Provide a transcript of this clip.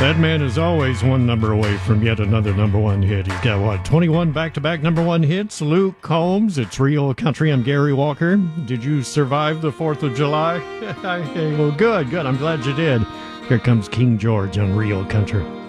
That man is always one number away from yet another number one hit. He's got, 21 back-to-back number one hits? Luke Combs, it's Real Country. I'm Gary Walker. Did you survive the 4th of July? Well, good. I'm glad you did. Here comes King George on Real Country.